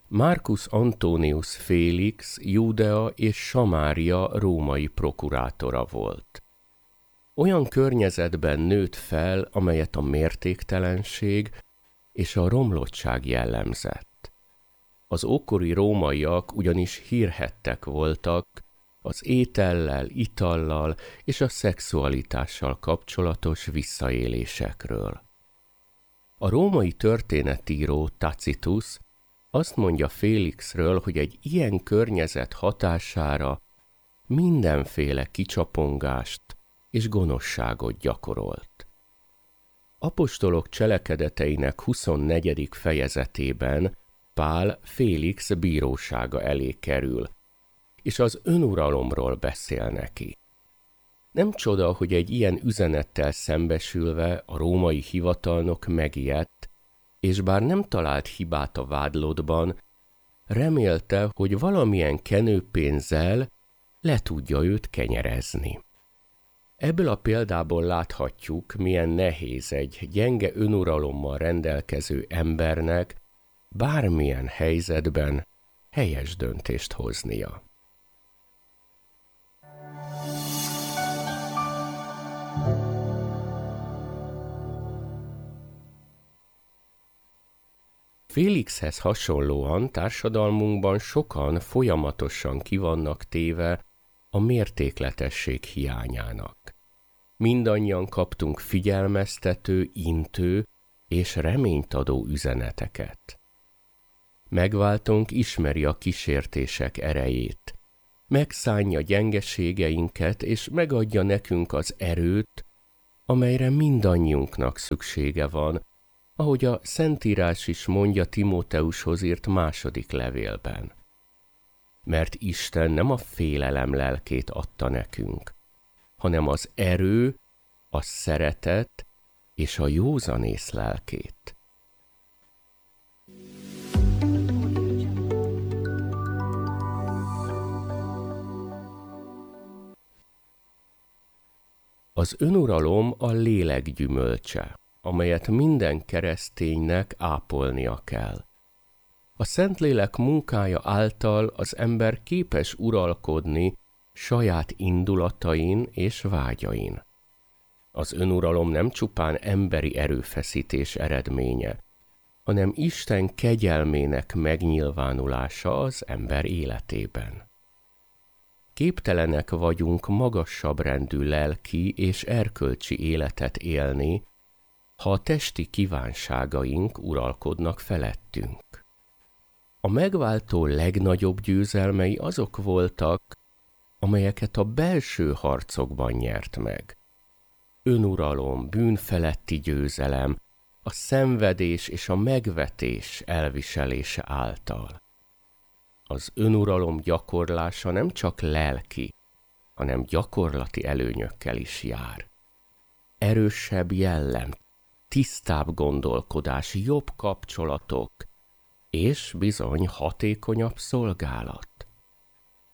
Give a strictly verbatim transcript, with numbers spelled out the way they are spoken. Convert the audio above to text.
Marcus Antonius Félix Judea és Samária római prokurátora volt. Olyan környezetben nőtt fel, amelyet a mértéktelenség és a romlottság jellemzett. Az ókori rómaiak ugyanis hírhedtek voltak az étellel, itallal és a szexualitással kapcsolatos visszaélésekről. A római történetíró Tacitus azt mondja Félixről, hogy egy ilyen környezet hatására mindenféle kicsapongást és gonoszságot gyakorolt. Apostolok cselekedeteinek huszonnegyedik fejezetében Pál Félix bírósága elé kerül, és az önuralomról beszél neki. Nem csoda, hogy egy ilyen üzenettel szembesülve a római hivatalnok megijedt, és bár nem talált hibát a vádlottban, remélte, hogy valamilyen kenőpénzzel le tudja őt kenyerezni. Ebből a példából láthatjuk, milyen nehéz egy gyenge önuralommal rendelkező embernek bármilyen helyzetben helyes döntést hoznia. Félixhez hasonlóan társadalmunkban sokan folyamatosan kivannak téve a mértékletesség hiányának. Mindannyian kaptunk figyelmeztető, intő és reményt adó üzeneteket. Megváltónk ismeri a kísértések erejét, megszánja gyengeségeinket és megadja nekünk az erőt, amelyre mindannyiunknak szüksége van, ahogy a Szentírás is mondja Timóteushoz írt második levélben. Mert Isten nem a félelem lelkét adta nekünk, hanem az erő, a szeretet és a józanész lelkét. Az önuralom a lélek gyümölcse, amelyet minden kereszténynek ápolnia kell. A Szentlélek munkája által az ember képes uralkodni saját indulatain és vágyain. Az önuralom nem csupán emberi erőfeszítés eredménye, hanem Isten kegyelmének megnyilvánulása az ember életében. Képtelenek vagyunk magasabb rendű lelki és erkölcsi életet élni, ha a testi kívánságaink uralkodnak felettünk. A megváltó legnagyobb győzelmei azok voltak, amelyeket a belső harcokban nyert meg. Önuralom, bűnfeletti győzelem, a szenvedés és a megvetés elviselése által. Az önuralom gyakorlása nem csak lelki, hanem gyakorlati előnyökkel is jár. Erősebb jellem, tisztább gondolkodás, jobb kapcsolatok, és bizony hatékonyabb szolgálat.